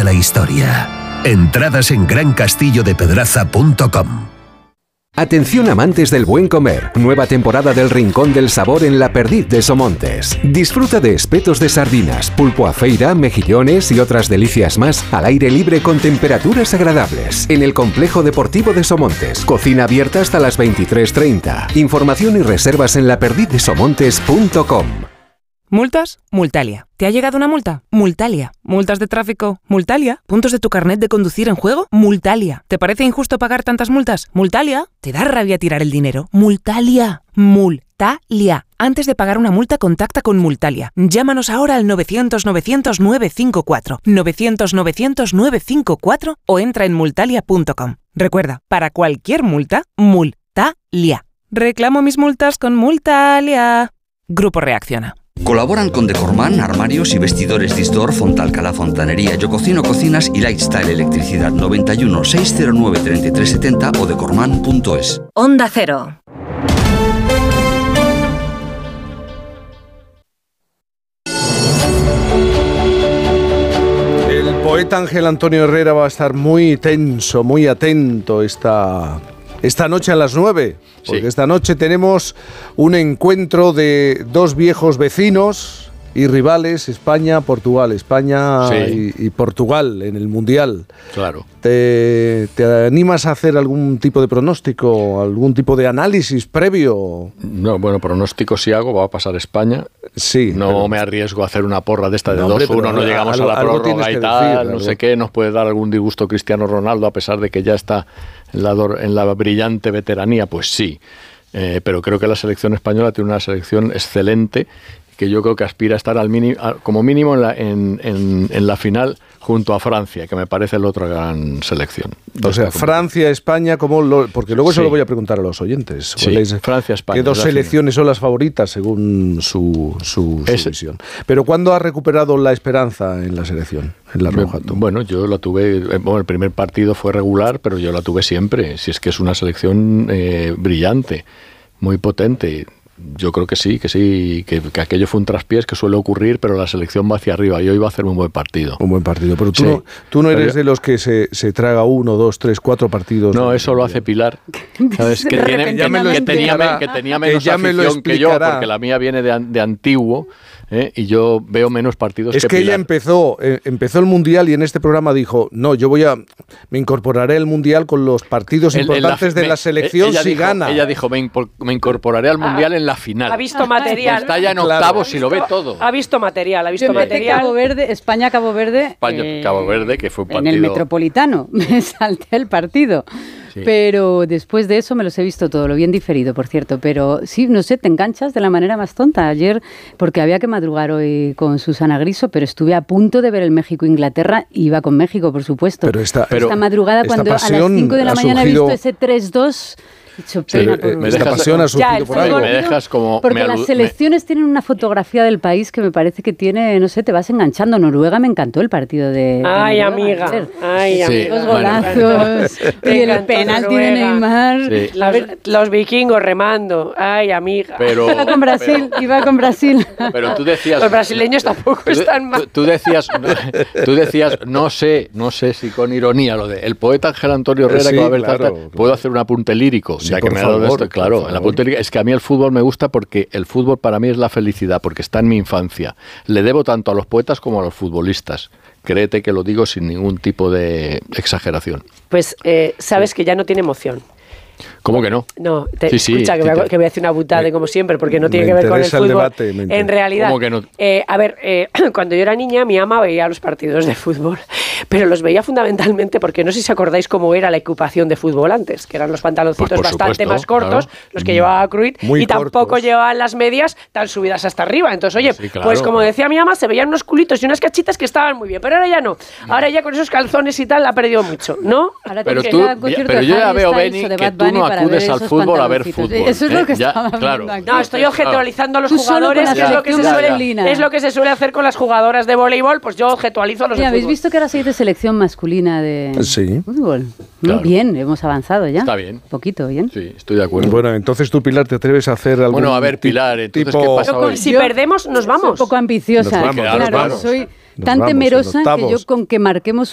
de la historia. Entradas en grancastillodepedraza.com. Atención amantes del buen comer, nueva temporada del Rincón del Sabor en La Perdiz de Somontes. Disfruta de espetos de sardinas, pulpo a feira, mejillones y otras delicias más al aire libre con temperaturas agradables. En el Complejo Deportivo de Somontes, cocina abierta hasta las 23:30. Información y reservas en laperdizdesomontes.com. ¿Multas? Multalia. ¿Te ha llegado una multa? Multalia. ¿Multas de tráfico? Multalia. ¿Puntos de tu carnet de conducir en juego? Multalia. ¿Te parece injusto pagar tantas multas? Multalia. ¿Te da rabia tirar el dinero? Multalia. Multalia. Antes de pagar una multa, contacta con Multalia. Llámanos ahora al 900-900-954, 900-900-954 o entra en multalia.com. Recuerda, para cualquier multa, Multalia. Reclamo mis multas con Multalia. Grupo Reacciona. Colaboran con Decorman, armarios y vestidores Disdor, Fontalcala Fontanería, Yo Cocino Cocinas y Lifestyle Electricidad. 91 609 3370 o decorman.es. Onda Cero. El poeta Ángel Antonio Herrera va a estar muy tenso, muy atento esta noche a las 9, porque sí. Esta noche tenemos un encuentro de dos viejos vecinos y rivales, España-Portugal, España sí. y Portugal en el Mundial. Claro. ¿Te animas a hacer algún tipo de pronóstico, algún tipo de análisis previo? No, bueno, pronóstico sí hago, va a pasar España. Sí. No pero me arriesgo a hacer una porra de esta de 2-1, no llegamos a la prórroga y tal, no sé qué, nos puede dar algún disgusto Cristiano Ronaldo a pesar de que ya está en la brillante veteranía, pues sí. Pero creo que la selección española tiene una selección excelente que yo creo que aspira a estar como mínimo en la final junto a Francia, que me parece la otra gran selección. O sea, Francia, España, porque luego eso lo voy a preguntar a los oyentes. Sí, Francia, España. ¿Qué dos selecciones son las favoritas según su visión? Pero ¿cuándo ha recuperado la esperanza en la selección, en la roja? Bueno, yo la tuve, el primer partido fue regular, pero yo la tuve siempre. Si es que es una selección brillante, muy potente. Yo creo que sí, que aquello fue un traspiés que suele ocurrir, pero la selección va hacia arriba y hoy va a hacer un buen partido. Un buen partido, pero tú no eres de los que se traga 1, 2, 3, 4 partidos. No, eso lo hace Pilar, ¿sabes? que tenía menos afición que yo, porque la mía viene de antiguo. Y yo veo menos partidos que ella empezó el Mundial y en este programa dijo, no, me incorporaré al Mundial con los partidos importantes de la selección si gana. Ella dijo, me incorporaré al Mundial en la final. Ha visto material. Está ya en octavos y lo ve todo. Ha visto material. España-Cabo Verde. Cabo Verde, que fue un partido. En el Metropolitano, me salté el partido. Sí. Pero después de eso me los he visto todo, lo bien diferido, por cierto. Pero sí, no sé, te enganchas de la manera más tonta. Ayer, porque había que madrugar hoy con Susana Griso, pero estuve a punto de ver el México-Inglaterra, iba con México, por supuesto. Pero esta madrugada, cuando a las 5 de la mañana he visto ese 3-2... Esta pasión ha surgido por algo. Me dejas como... Porque las selecciones tienen una fotografía del país que me parece que tiene, no sé, te vas enganchando. Noruega me encantó el partido de Ay, Noruega, amiga. Ay, amiga. Los golazos. Y el penalti de Neymar. Sí. Los vikingos remando. Ay, amiga. Iba con Brasil. Pero tú decías... Los brasileños tampoco están mal. Tú decías, no sé si con ironía lo de el poeta Ángel Antonio Herrera, que va a ver puedo hacer un apunte lírico. Sí, ya que me ha dado esto, claro, en la puntería, es que a mí el fútbol me gusta porque el fútbol para mí es la felicidad, porque está en mi infancia. Le debo tanto a los poetas como a los futbolistas. Créete que lo digo sin ningún tipo de exageración. Pues sabes que ya no tiene emoción. ¿Cómo que no? No, escucha, que voy a hacer una butada como siempre, porque no tiene que ver con el fútbol. Debate, en realidad, ¿cómo que no? Cuando yo era niña, mi ama veía los partidos de fútbol, pero los veía fundamentalmente porque no sé si acordáis cómo era la equipación de fútbol antes, que eran los pantaloncitos bastante más cortos, claro, los que llevaba Cruyff, y tampoco llevaban las medias tan subidas hasta arriba. Entonces, oye, pues como decía mi ama, se veían unos culitos y unas cachitas que estaban muy bien, pero ahora ya no. Ahora ya con esos calzones y tal ha perdido mucho, ¿no? Pero yo ya veo, Beni, que tú no acudes al fútbol a ver fútbol. Eso es lo que estaba claro. aquí. No, estoy objetualizando a los jugadores, que es lo que se suele hacer con las jugadoras de voleibol, pues yo objetualizo a los de fútbol. ¿Habéis visto que ahora se dice selección masculina de fútbol? Claro. Bien, hemos avanzado ya. Está bien. Poquito, bien. Sí, estoy de acuerdo. Bueno, entonces tú, Pilar, ¿te atreves a hacer algún Bueno, a ver, Pilar, entonces, ¿qué pasa hoy? Si perdemos, nos vamos. Soy un poco ambiciosa. Nos vamos. Soy tan temerosa que yo con que marquemos